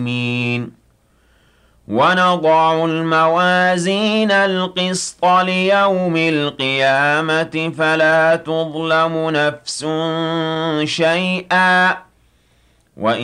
ونضع الموازين القسط ليوم القيامة فلا تظلم نفس شيئا وإن